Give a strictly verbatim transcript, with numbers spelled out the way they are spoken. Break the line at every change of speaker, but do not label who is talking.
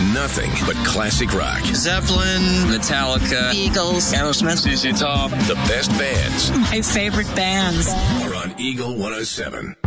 Nothing but classic rock.
Zeppelin, Metallica,
Eagles,
Aerosmith, Z Z Top.
The best bands
my favorite bands
are on Eagle one oh seven.